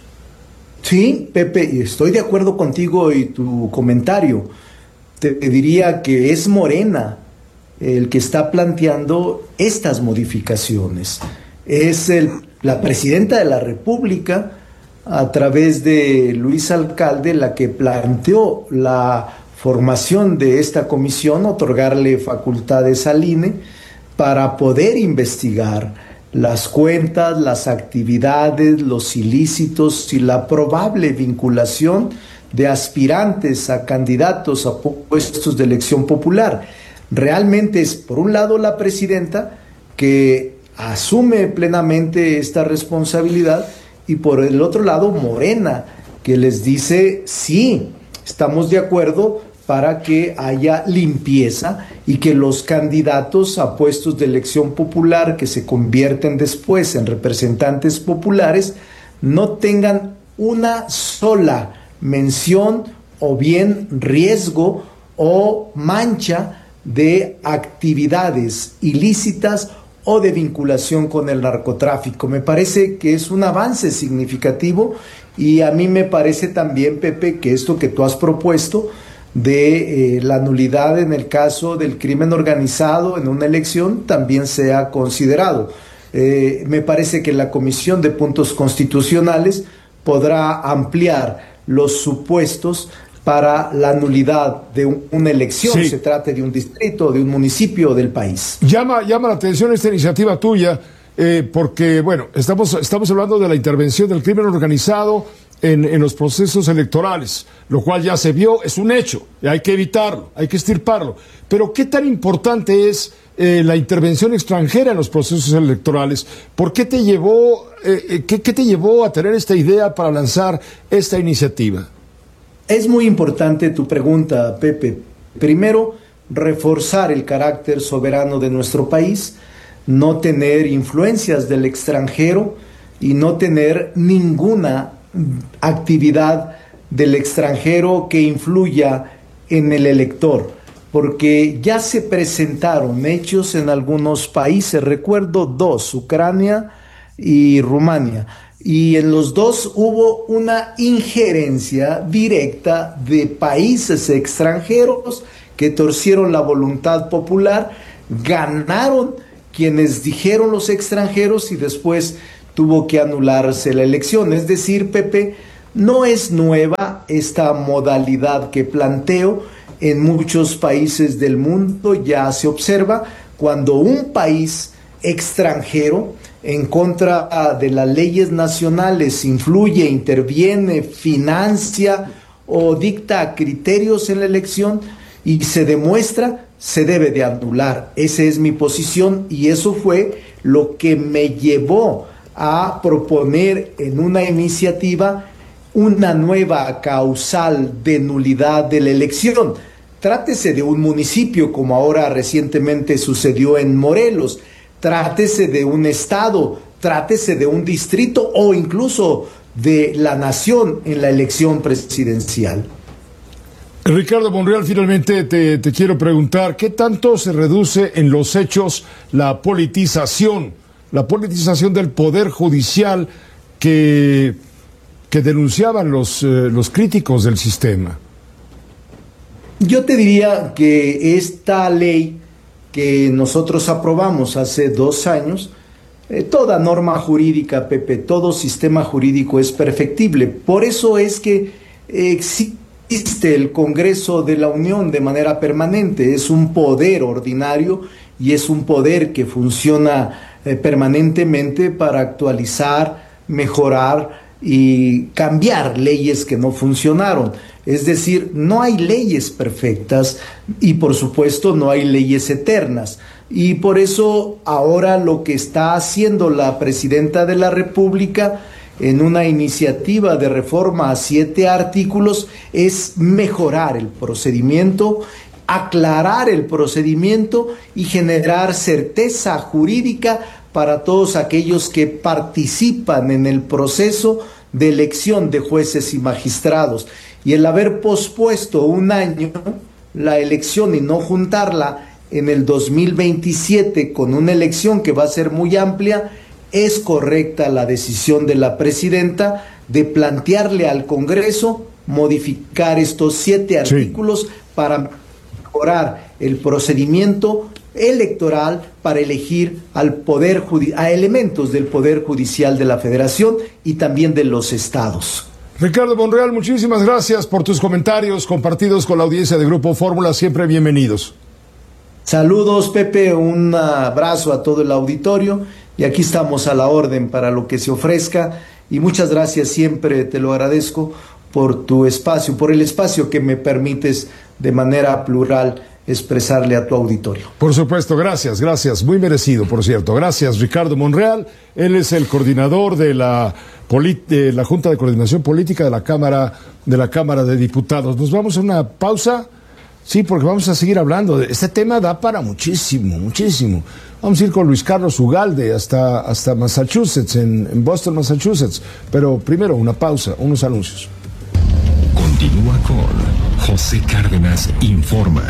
Sí, Pepe, estoy de acuerdo contigo y tu comentario. Te diría que es Morena el que está planteando estas modificaciones. Es la presidenta de la República, a través de Luis Alcalde, la que planteó la formación de esta comisión, otorgarle facultades al INE para poder investigar las cuentas, las actividades, los ilícitos y la probable vinculación de aspirantes a candidatos a puestos de elección popular. Realmente es, por un lado, la presidenta que asume plenamente esta responsabilidad y por el otro lado Morena, que les dice sí, estamos de acuerdo para que haya limpieza y que los candidatos a puestos de elección popular que se convierten después en representantes populares no tengan una sola mención o bien riesgo o mancha de actividades ilícitas o de vinculación con el narcotráfico. Me parece que es un avance significativo y a mí me parece también, Pepe, que esto que tú has propuesto de la nulidad en el caso del crimen organizado en una elección también sea considerado. Me parece que la Comisión de Puntos Constitucionales podrá ampliar los supuestos para la nulidad de una elección, sí, se trate de un distrito, de un municipio del país. Llama la atención esta iniciativa tuya, porque, bueno, estamos hablando de la intervención del crimen organizado en los procesos electorales, lo cual ya se vio, es un hecho, y hay que evitarlo, hay que extirparlo. Pero ¿qué tan importante es la intervención extranjera en los procesos electorales? ¿Por qué te llevó, qué te llevó a tener esta idea para lanzar esta iniciativa? Es muy importante tu pregunta, Pepe. Primero, reforzar el carácter soberano de nuestro país, no tener influencias del extranjero y no tener ninguna actividad del extranjero que influya en el elector, porque ya se presentaron hechos en algunos países, recuerdo dos, Ucrania y Rumania. Y en los dos hubo una injerencia directa de países extranjeros que torcieron la voluntad popular, ganaron quienes dijeron los extranjeros y después tuvo que anularse la elección. Es decir, Pepe, no es nueva esta modalidad que planteo. En muchos países del mundo ya se observa cuando un país extranjero en contra de las leyes nacionales influye, interviene, financia o dicta criterios en la elección y se demuestra, se debe de anular. Esa es mi posición y eso fue lo que me llevó a proponer en una iniciativa una nueva causal de nulidad de la elección. Trátese de un municipio, como ahora recientemente sucedió en Morelos, trátese de un estado, trátese de un distrito o incluso de la nación en la elección presidencial. Ricardo Monreal, finalmente te quiero preguntar, ¿qué tanto se reduce en los hechos la politización del Poder Judicial que denunciaban los críticos del sistema? Yo te diría que esta ley que nosotros aprobamos hace 2 años, toda norma jurídica, Pepe, todo sistema jurídico es perfectible. Por eso es que existe el Congreso de la Unión de manera permanente. Es un poder ordinario y es un poder que funciona permanentemente para actualizar, mejorar y cambiar leyes que no funcionaron. Es decir, no hay leyes perfectas y por supuesto no hay leyes eternas. Y por eso ahora lo que está haciendo la Presidenta de la República en una iniciativa de reforma a 7 artículos es mejorar el procedimiento, aclarar el procedimiento y generar certeza jurídica para todos aquellos que participan en el proceso de elección de jueces y magistrados. Y el haber pospuesto 1 año la elección y no juntarla en el 2027 con una elección que va a ser muy amplia, es correcta la decisión de la presidenta de plantearle al Congreso modificar estos 7 artículos para mejorar el procedimiento electoral para elegir a elementos del Poder Judicial de la Federación y también de los estados. Ricardo Monreal, muchísimas gracias por tus comentarios compartidos con la audiencia de Grupo Fórmula, siempre bienvenidos. Saludos, Pepe, un abrazo a todo el auditorio y aquí estamos a la orden para lo que se ofrezca y muchas gracias, siempre te lo agradezco por tu espacio, por el espacio que me permites de manera plural expresarle a tu auditorio. Por supuesto, gracias, muy merecido, por cierto. Gracias, Ricardo Monreal. Él es el coordinador de la Junta de Coordinación Política de la Cámara de Diputados. Nos vamos a una pausa, sí, porque vamos a seguir hablando. Este tema da para muchísimo. Vamos a ir con Luis Carlos Ugalde hasta Massachusetts, en Boston, Massachusetts. Pero primero una pausa, unos anuncios. Continúa con José Cárdenas Informa.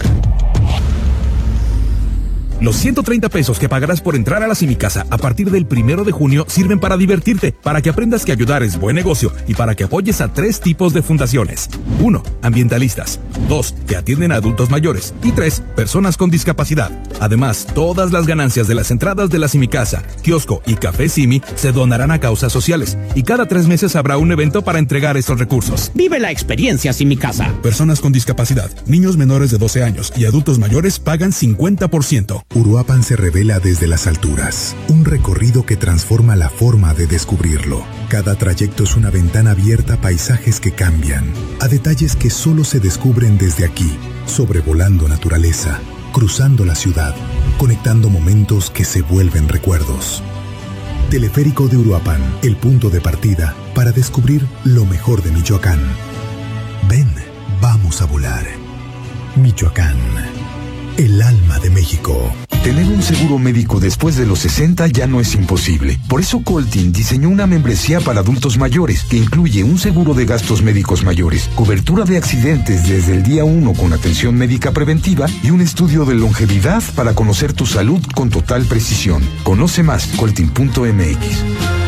Los 130 pesos que pagarás por entrar a la Simicasa a partir del 1 de junio sirven para divertirte, para que aprendas que ayudar es buen negocio y para que apoyes a 3 tipos de fundaciones. 1. Ambientalistas. 2. Que atienden a adultos mayores. Y 3. Personas con discapacidad. Además, todas las ganancias de las entradas de la Simicasa, kiosco y café Simi se donarán a causas sociales. Y cada 3 meses habrá un evento para entregar estos recursos. Vive la experiencia Simicasa. Personas con discapacidad, niños menores de 12 años y adultos mayores pagan 50%. Uruapan se revela desde las alturas, un recorrido que transforma la forma de descubrirlo. Cada trayecto es una ventana abierta a paisajes que cambian, a detalles que solo se descubren desde aquí, sobrevolando naturaleza, cruzando la ciudad, conectando momentos que se vuelven recuerdos. Teleférico de Uruapan, el punto de partida para descubrir lo mejor de Michoacán. Ven, vamos a volar. Michoacán, el alma de México. Tener un seguro médico después de los 60 ya no es imposible. Por eso Coltin diseñó una membresía para adultos mayores que incluye un seguro de gastos médicos mayores, cobertura de accidentes desde el día 1 con atención médica preventiva y un estudio de longevidad para conocer tu salud con total precisión. Conoce más, coltin.mx.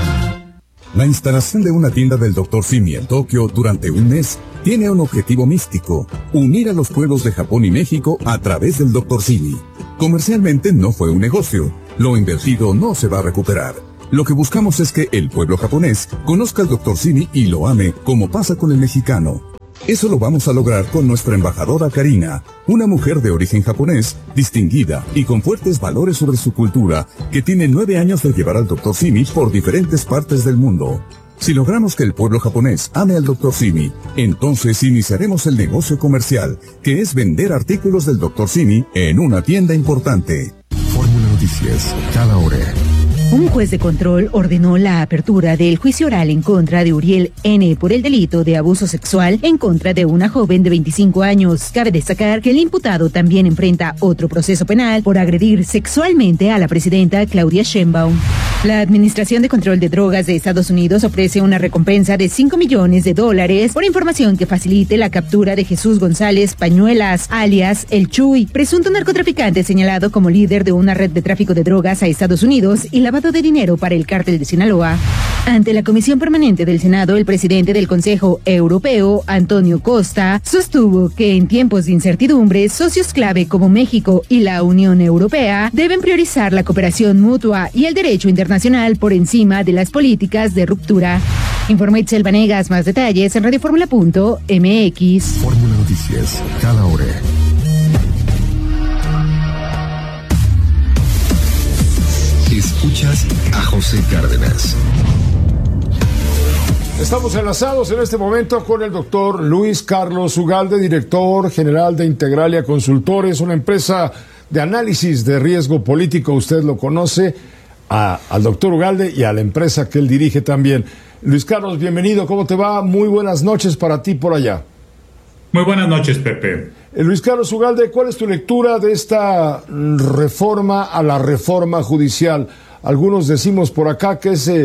La instalación de una tienda del Dr. Simi en Tokio durante un mes tiene un objetivo místico: unir a los pueblos de Japón y México a través del Dr. Simi. Comercialmente no fue un negocio. Lo invertido no se va a recuperar. Lo que buscamos es que el pueblo japonés conozca al Dr. Simi y lo ame, como pasa con el mexicano. Eso lo vamos a lograr con nuestra embajadora Karina, una mujer de origen japonés, distinguida y con fuertes valores sobre su cultura, que tiene 9 años de llevar al Dr. Simi por diferentes partes del mundo. Si logramos que el pueblo japonés ame al Dr. Simi, entonces iniciaremos el negocio comercial, que es vender artículos del Dr. Simi en una tienda importante. Fórmula Noticias, cada hora. Un juez de control ordenó la apertura del juicio oral en contra de Uriel N. por el delito de abuso sexual en contra de una joven de 25 años. Cabe destacar que el imputado también enfrenta otro proceso penal por agredir sexualmente a la presidenta Claudia Sheinbaum. La Administración de Control de Drogas de Estados Unidos ofrece una recompensa de $5 millones por información que facilite la captura de Jesús González Pañuelas, alias El Chuy, presunto narcotraficante señalado como líder de una red de tráfico de drogas a Estados Unidos y lavado de dinero para el cártel de Sinaloa. Ante la Comisión Permanente del Senado, el presidente del Consejo Europeo, Antonio Costa, sostuvo que en tiempos de incertidumbre, socios clave como México y la Unión Europea deben priorizar la cooperación mutua y el derecho internacional por encima de las políticas de ruptura. Informó Itzel Vanegas. Más detalles en radioformula.mx. Fórmula Noticias, cada hora. Escuchas a José Cárdenas. Estamos enlazados en este momento con el doctor Luis Carlos Ugalde, director general de Integralia Consultores, una empresa de análisis de riesgo político. Usted lo conoce, al doctor Ugalde y a la empresa que él dirige también. Luis Carlos, bienvenido. ¿Cómo te va? Muy buenas noches para ti por allá. Muy buenas noches, Pepe. Luis Carlos Ugalde, ¿cuál es tu lectura de esta reforma a la reforma judicial? Algunos decimos por acá que es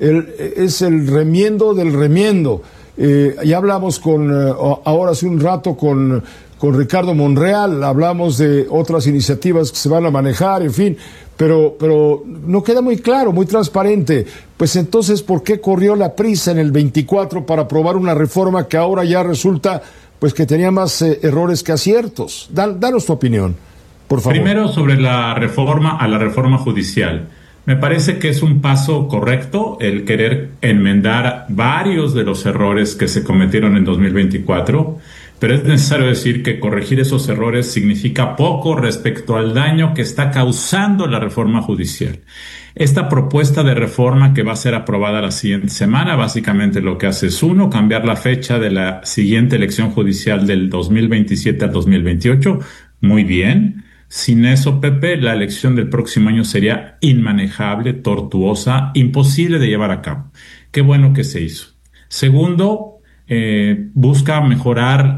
el remiendo del remiendo. Ya hablamos ahora hace un rato con Ricardo Monreal, hablamos de otras iniciativas que se van a manejar, en fin, pero no queda muy claro, muy transparente. Pues entonces, ¿por qué corrió la prisa en el 24 para aprobar una reforma que ahora ya resulta pues que tenía más errores que aciertos? Danos tu opinión, por favor. Primero, sobre la reforma a la reforma judicial. Me parece que es un paso correcto el querer enmendar varios de los errores que se cometieron en 2024, pero es necesario decir que corregir esos errores significa poco respecto al daño que está causando la reforma judicial. Esta propuesta de reforma que va a ser aprobada la siguiente semana, básicamente lo que hace es cambiar la fecha de la siguiente elección judicial del 2027 al 2028. Muy bien. Sin eso, Pepe, la elección del próximo año sería inmanejable, tortuosa, imposible de llevar a cabo. Qué bueno que se hizo. Segundo, busca mejorar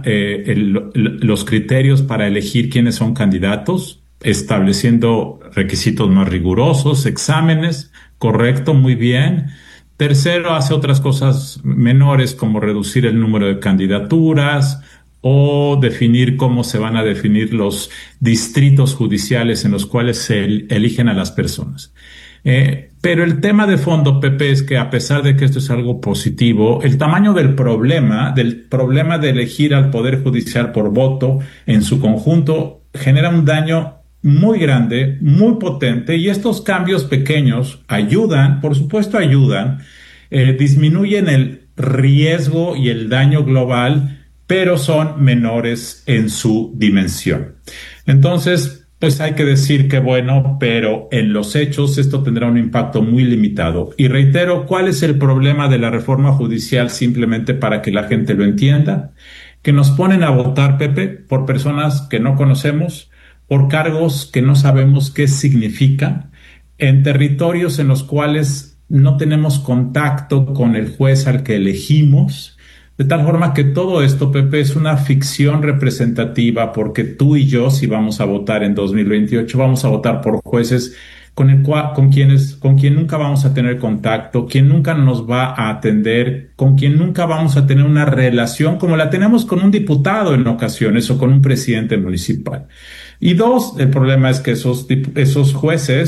los criterios para elegir quiénes son candidatos, estableciendo requisitos más rigurosos, exámenes, correcto, muy bien. Tercero, hace otras cosas menores como reducir el número de candidaturas o definir cómo se van a definir los distritos judiciales en los cuales se eligen a las personas. Pero el tema de fondo, Pepe, es que a pesar de que esto es algo positivo, el tamaño del problema de elegir al Poder Judicial por voto en su conjunto genera un daño muy grande, muy potente, y estos cambios pequeños ayudan, por supuesto ayudan, disminuyen el riesgo y el daño global, pero son menores en su dimensión. Entonces, pues hay que decir que bueno, pero en los hechos esto tendrá un impacto muy limitado. Y reitero, ¿cuál es el problema de la reforma judicial? Simplemente para que la gente lo entienda, que nos ponen a votar, Pepe, por personas que no conocemos, por cargos que no sabemos qué significan, en territorios en los cuales no tenemos contacto con el juez al que elegimos, de tal forma que todo esto, Pepe, es una ficción representativa, porque tú y yo, si vamos a votar en 2028, vamos a votar por jueces con quien nunca vamos a tener contacto, quien nunca nos va a atender, con quien nunca vamos a tener una relación como la tenemos con un diputado en ocasiones o con un presidente municipal. Y dos, el problema es que esos jueces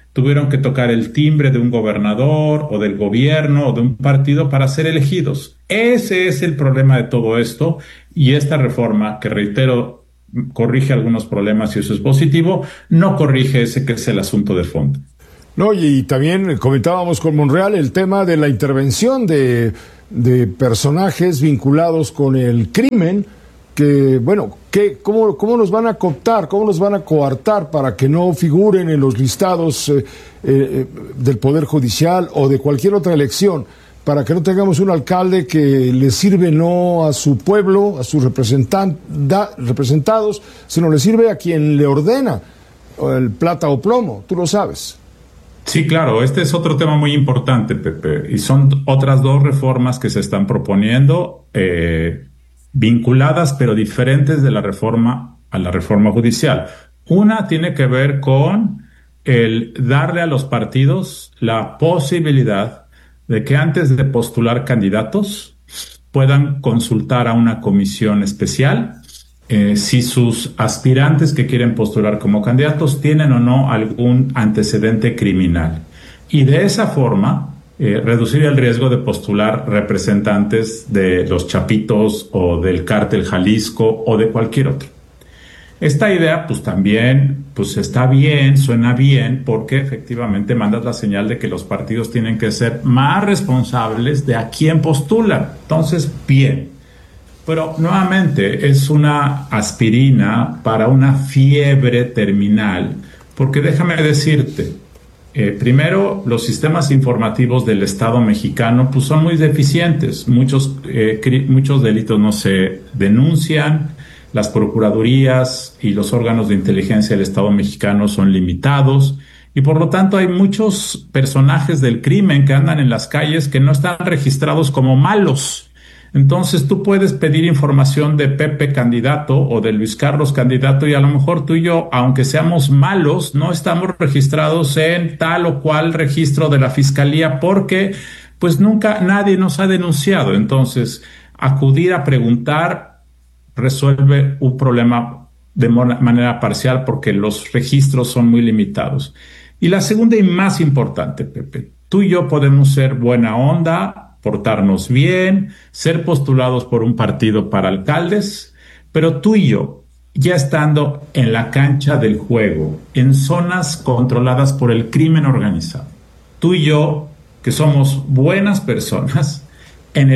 tuvieron que tocar el timbre de un gobernador o del gobierno o de un partido para ser elegidos. Ese es el problema de todo esto, y esta reforma, que reitero, corrige algunos problemas y eso es positivo, no corrige ese que es el asunto de fondo. No, y también comentábamos con Monreal el tema de la intervención de personajes vinculados con el crimen, que, bueno, ¿cómo nos van a cooptar, cómo nos van a coartar para que no figuren en los listados del Poder Judicial o de cualquier otra elección, para que no tengamos un alcalde que le sirve no a su pueblo, a sus representados, sino le sirve a quien le ordena el plata o plomo? Tú lo sabes. Sí, claro, este es otro tema muy importante, Pepe, y son otras dos reformas que se están proponiendo, vinculadas pero diferentes de la reforma a la reforma judicial. Una tiene que ver con el darle a los partidos la posibilidad de que antes de postular candidatos puedan consultar a una comisión especial si sus aspirantes que quieren postular como candidatos tienen o no algún antecedente criminal. Y de esa forma reducir el riesgo de postular representantes de los Chapitos o del Cártel Jalisco o de cualquier otro. Esta idea pues también está bien, suena bien, porque efectivamente mandas la señal de que los partidos tienen que ser más responsables de a quién postulan. Entonces, bien. Pero nuevamente es una aspirina para una fiebre terminal, porque déjame decirte, primero, los sistemas informativos del Estado mexicano pues son muy deficientes. Muchos delitos no se denuncian, las procuradurías y los órganos de inteligencia del Estado mexicano son limitados, y por lo tanto hay muchos personajes del crimen que andan en las calles que no están registrados como malos. Entonces tú puedes pedir información de Pepe candidato o de Luis Carlos candidato, y a lo mejor tú y yo, aunque seamos malos, no estamos registrados en tal o cual registro de la fiscalía porque pues nunca nadie nos ha denunciado. Entonces, acudir a preguntar resuelve un problema de manera parcial porque los registros son muy limitados. Y la segunda y más importante, Pepe, tú y yo podemos ser buena onda, portarnos bien, ser postulados por un partido para alcaldes, pero tú y yo, ya estando en la cancha del juego, en zonas controladas por el crimen organizado, tú y yo, que somos buenas personas, en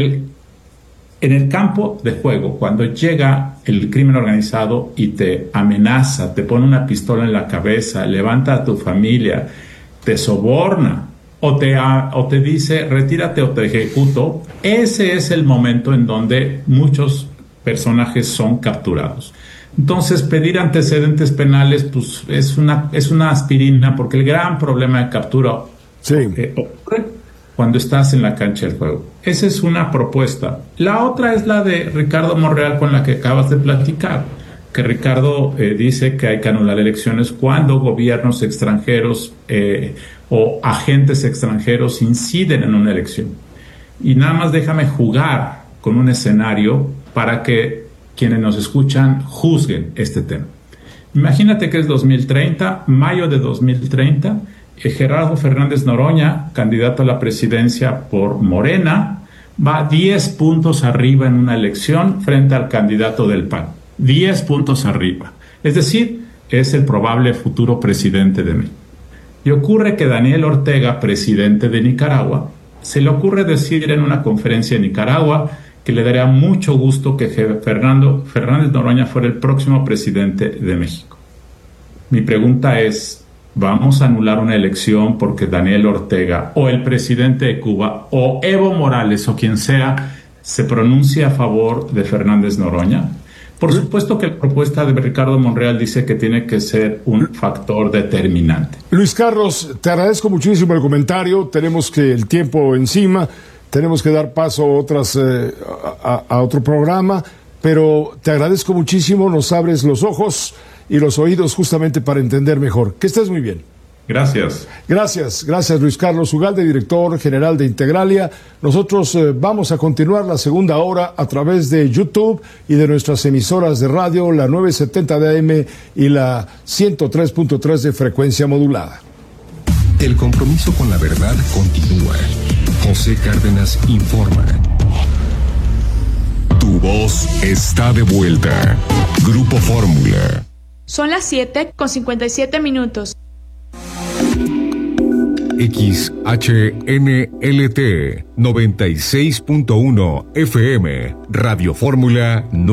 el campo de juego, cuando llega el crimen organizado y te amenaza, te pone una pistola en la cabeza, levanta a tu familia, te soborna, o te dice, retírate o te ejecuto, ese es el momento en donde muchos personajes son capturados. Entonces, pedir antecedentes penales pues es una aspirina, porque el gran problema de captura ocurre cuando estás en la cancha del juego. Esa es una propuesta. La otra es la de Ricardo Monreal, con la que acabas de platicar, que Ricardo dice que hay que anular elecciones cuando gobiernos extranjeros o agentes extranjeros inciden en una elección. Y nada más déjame jugar con un escenario para que quienes nos escuchan juzguen este tema. Imagínate que es 2030, mayo de 2030, Gerardo Fernández Noroña, candidato a la presidencia por Morena, va 10 puntos arriba en una elección frente al candidato del PAN. 10 puntos arriba. Es decir, es el probable futuro presidente de México. Y ocurre que Daniel Ortega, presidente de Nicaragua, se le ocurre decir en una conferencia en Nicaragua que le daría mucho gusto que Fernández Noroña fuera el próximo presidente de México. Mi pregunta es, ¿vamos a anular una elección porque Daniel Ortega o el presidente de Cuba o Evo Morales o quien sea se pronuncia a favor de Fernández Noroña? Por supuesto que la propuesta de Ricardo Monreal dice que tiene que ser un factor determinante. Luis Carlos, te agradezco muchísimo el comentario. Tenemos que el tiempo encima, tenemos que dar paso a otro programa, pero te agradezco muchísimo, nos abres los ojos y los oídos justamente para entender mejor. Que estés muy bien. Gracias. Gracias Luis Carlos Ugalde, director general de Integralia. Nosotros vamos a continuar la segunda hora a través de YouTube y de nuestras emisoras de radio, la 970 de AM y la 103.3 de frecuencia modulada. El compromiso con la verdad continúa. José Cárdenas informa. Tu voz está de vuelta. Grupo Fórmula. Son las 7:57. XHNLT 96.1 FM. Radio Fórmula.